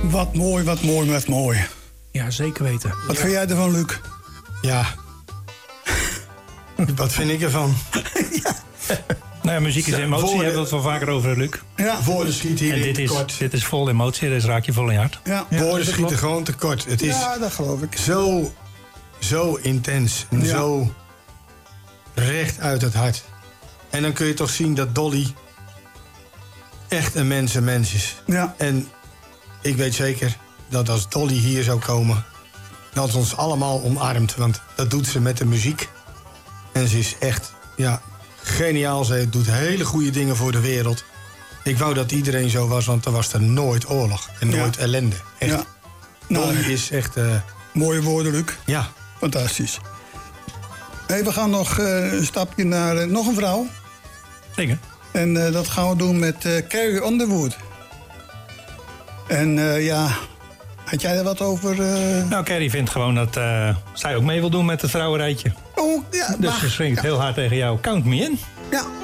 Wat mooi, wat mooi, wat mooi. Ja, zeker weten. Wat vind jij ervan, Luc? Ja. Wat vind ik ervan? Nou ja, muziek is emotie, hebben we het wel vaker over, Luc. Ja, Woorden schieten hier En tekort. dit is vol emotie, dus raak je vol in je hart. ja. Woorden schieten gewoon tekort. Het is Ja, dat geloof ik. zo intens en Ja. zo recht uit het hart. En dan kun je toch zien dat Dolly echt een mens is. Ja, En ik weet zeker dat als Dolly hier zou komen, dat ze ons allemaal omarmt. Want dat doet ze met de muziek. En ze is echt geniaal. Ze doet hele goede dingen voor de wereld. Ik wou dat iedereen zo was, want dan was er nooit oorlog en nooit ellende. Echt. ja. Dolly Nou, is echt... mooie woorden, Luc. ja. Fantastisch. Hey, we gaan nog een stapje naar nog een vrouw. Zeker. En dat gaan we doen met Carrie Underwood. En had jij er wat over? Nou, Carrie vindt gewoon dat zij ook mee wil doen met het vrouwenrijtje. Oh, ja, Dus mag. ze swingt heel hard tegen jou. Count me in. Ja.